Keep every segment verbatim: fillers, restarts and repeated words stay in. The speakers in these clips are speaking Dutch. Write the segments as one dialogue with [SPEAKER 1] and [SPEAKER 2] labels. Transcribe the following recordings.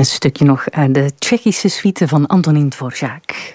[SPEAKER 1] Een stukje nog uit de Tsjechische suite van Antonín Dvořák.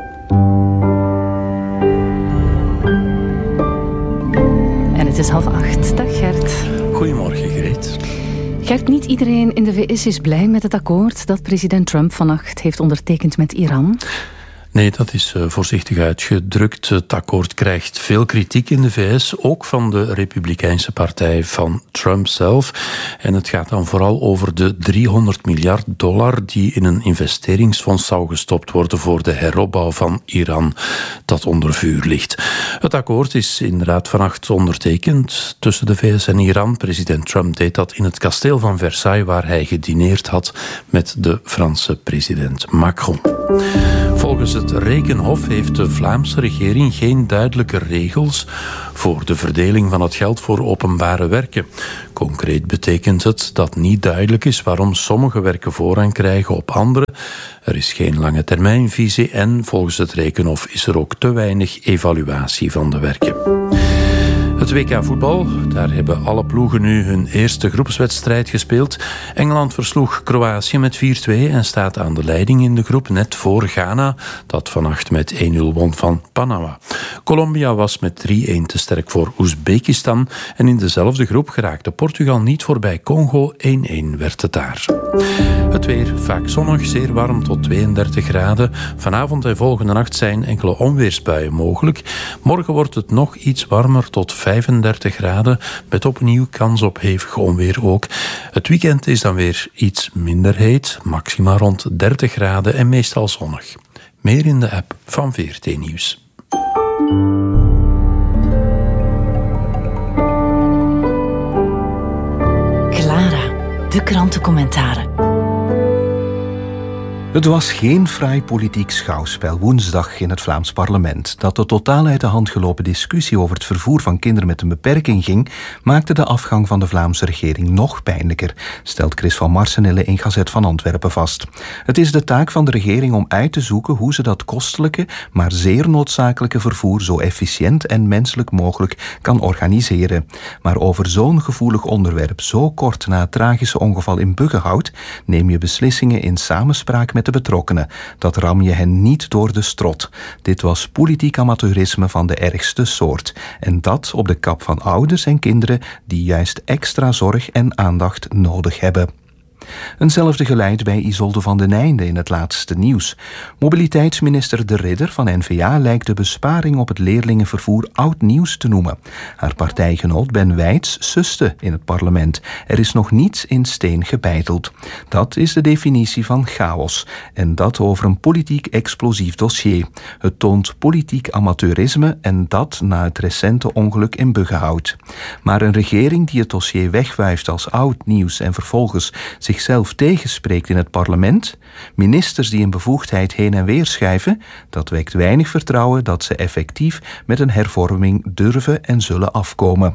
[SPEAKER 1] En het is half acht. Dag Gert.
[SPEAKER 2] Goedemorgen Greet.
[SPEAKER 1] Gert, niet iedereen in de V S is blij met het akkoord dat president Trump vannacht heeft ondertekend met Iran.
[SPEAKER 2] Nee, dat is uh, voorzichtig uitgedrukt. Het akkoord krijgt veel kritiek in de V S, ook van de Republikeinse partij van Trump zelf. En het gaat dan vooral over de driehonderd miljard dollar die in een investeringsfonds zou gestopt worden voor de heropbouw van Iran, dat onder vuur ligt. Het akkoord is inderdaad vannacht ondertekend tussen de V S en Iran. President Trump deed dat in het kasteel van Versailles, waar hij gedineerd had met de Franse president Macron. Volgens het Rekenhof heeft de Vlaamse regering geen duidelijke regels voor de verdeling van het geld voor openbare werken. Concreet betekent het dat niet duidelijk is waarom sommige werken voorrang krijgen op andere. Er is geen lange termijnvisie en volgens het Rekenhof is er ook te weinig evaluatie van de werken. Het W K voetbal, daar hebben alle ploegen nu hun eerste groepswedstrijd gespeeld. Engeland versloeg Kroatië met vier twee en staat aan de leiding in de groep, net voor Ghana, dat vannacht met één nul won van Panama. Colombia was met drie-een te sterk voor Oezbekistan en in dezelfde groep geraakte Portugal niet voorbij Congo, één-één werd het daar. Het weer vaak zonnig, zeer warm tot tweeëndertig graden. Vanavond en volgende nacht zijn enkele onweersbuien mogelijk. Morgen wordt het nog iets warmer tot vijfendertig graden, met opnieuw kans op hevig onweer ook. Het weekend is dan weer iets minder heet, maxima rond dertig graden en meestal zonnig. Meer in de app van V R T Nieuws.
[SPEAKER 3] Clara, de krantencommentaren.
[SPEAKER 4] Het was geen fraai politiek schouwspel woensdag in het Vlaams parlement. Dat de totaal uit de hand gelopen discussie over het vervoer van kinderen met een beperking ging, maakte de afgang van de Vlaamse regering nog pijnlijker, stelt Chris van Marsenille in Gazet van Antwerpen vast. Het is de taak van de regering om uit te zoeken hoe ze dat kostelijke, maar zeer noodzakelijke vervoer zo efficiënt en menselijk mogelijk kan organiseren. Maar over zo'n gevoelig onderwerp, zo kort na het tragische ongeval in Buggenhout, neem je beslissingen in samenspraak met de betrokkenen. Dat ram je hen niet door de strot. Dit was politiek amateurisme van de ergste soort. En dat op de kap van ouders en kinderen die juist extra zorg en aandacht nodig hebben. Eenzelfde geluid bij Isolde van den Einde in het laatste nieuws. Mobiliteitsminister De Ridder van N V A lijkt de besparing op het leerlingenvervoer oud nieuws te noemen. Haar partijgenoot Ben Wijts suste in het parlement. Er is nog niets in steen gebeiteld. Dat is de definitie van chaos. En dat over een politiek explosief dossier. Het toont politiek amateurisme en dat na het recente ongeluk in Buggenhout. Maar een regering die het dossier wegwuift als oud nieuws en vervolgens zichzelf tegenspreekt in het parlement, ministers die een bevoegdheid heen en weer schuiven, dat wekt weinig vertrouwen dat ze effectief met een hervorming durven en zullen afkomen.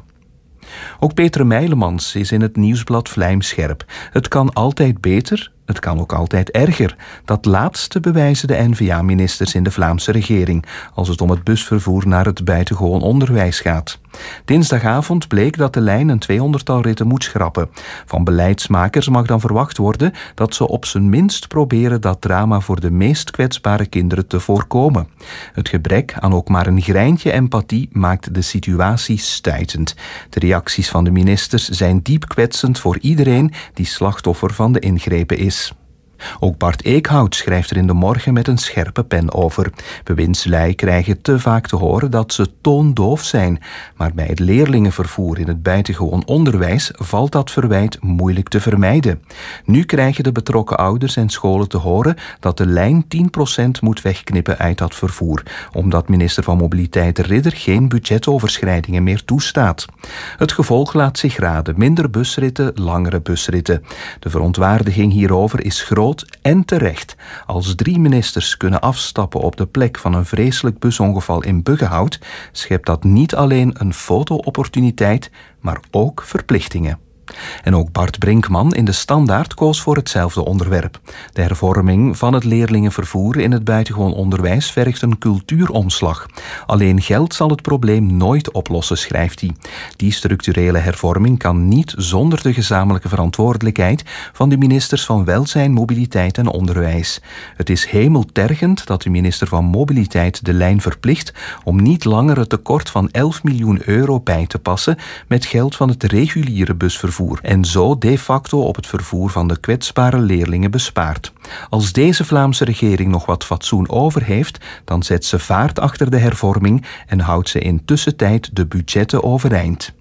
[SPEAKER 4] Ook Peter Meilemans is in het nieuwsblad vlijmscherp. Het kan altijd beter, het kan ook altijd erger. Dat laatste bewijzen de N V A-ministers in de Vlaamse regering, als het om het busvervoer naar het buitengewoon onderwijs gaat. Dinsdagavond bleek dat de lijn een tweehonderdtal ritten moet schrappen. Van beleidsmakers mag dan verwacht worden dat ze op zijn minst proberen dat drama voor de meest kwetsbare kinderen te voorkomen. Het gebrek aan ook maar een greintje empathie maakt de situatie stuitend. De reacties van de ministers zijn diep kwetsend voor iedereen die slachtoffer van de ingrepen is. Ook Bart Eekhout schrijft er in de Morgen met een scherpe pen over. Bewindslui krijgen te vaak te horen dat ze toondoof zijn. Maar bij het leerlingenvervoer in het buitengewoon onderwijs valt dat verwijt moeilijk te vermijden. Nu krijgen de betrokken ouders en scholen te horen dat de lijn tien procent moet wegknippen uit dat vervoer, omdat minister van Mobiliteit De Ridder geen budgetoverschrijdingen meer toestaat. Het gevolg laat zich raden: minder busritten, langere busritten. De verontwaardiging hierover is groot en terecht. Als drie ministers kunnen afstappen op de plek van een vreselijk busongeval in Buggenhout, schept dat niet alleen een foto-opportuniteit, maar ook verplichtingen. En ook Bart Brinkman in de Standaard koos voor hetzelfde onderwerp. De hervorming van het leerlingenvervoer in het buitengewoon onderwijs vergt een cultuuromslag. Alleen geld zal het probleem nooit oplossen, schrijft hij. Die structurele hervorming kan niet zonder de gezamenlijke verantwoordelijkheid van de ministers van Welzijn, Mobiliteit en Onderwijs. Het is hemeltergend dat de minister van Mobiliteit de lijn verplicht om niet langer het tekort van elf miljoen euro bij te passen met geld van het reguliere busvervoer en zo de facto op het vervoer van de kwetsbare leerlingen bespaart. Als deze Vlaamse regering nog wat fatsoen over heeft, dan zet ze vaart achter de hervorming en houdt ze in tussentijd de budgetten overeind.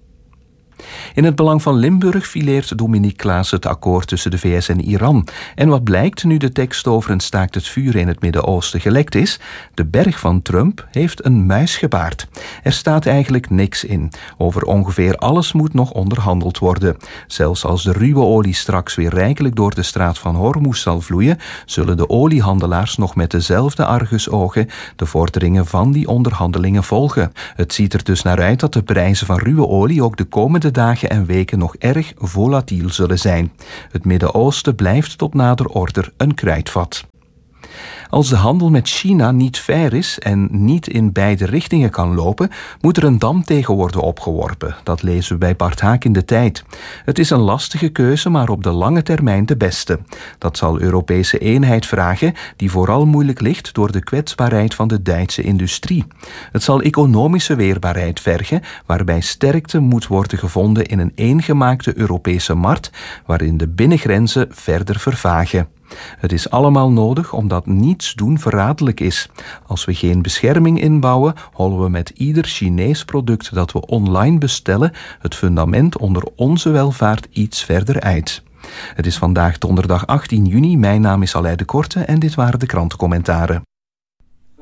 [SPEAKER 4] In het belang van Limburg fileert Dominique Klaas het akkoord tussen de V S en Iran. En wat blijkt nu de tekst over een staakt het vuren in het Midden-Oosten gelekt is? De berg van Trump heeft een muis gebaard. Er staat eigenlijk niks in. Over ongeveer alles moet nog onderhandeld worden. Zelfs als de ruwe olie straks weer rijkelijk door de straat van Hormuz zal vloeien, zullen de oliehandelaars nog met dezelfde argusogen de vorderingen van die onderhandelingen volgen. Het ziet er dus naar uit dat de prijzen van ruwe olie ook de komende dagen en weken nog erg volatiel zullen zijn. Het Midden-Oosten blijft tot nader order een kruidvat. Als de handel met China niet fair is en niet in beide richtingen kan lopen, moet er een dam tegen worden opgeworpen. Dat lezen we bij Bart Haak in de Tijd. Het is een lastige keuze, maar op de lange termijn de beste. Dat zal Europese eenheid vragen, die vooral moeilijk ligt door de kwetsbaarheid van de Duitse industrie. Het zal economische weerbaarheid vergen, waarbij sterkte moet worden gevonden in een eengemaakte Europese markt, waarin de binnengrenzen verder vervagen. Het is allemaal nodig omdat niets doen verraderlijk is. Als we geen bescherming inbouwen, hollen we met ieder Chinees product dat we online bestellen het fundament onder onze welvaart iets verder uit. Het is vandaag donderdag achttien juni. Mijn naam is Aleid de Korte en dit waren de krantencommentaren.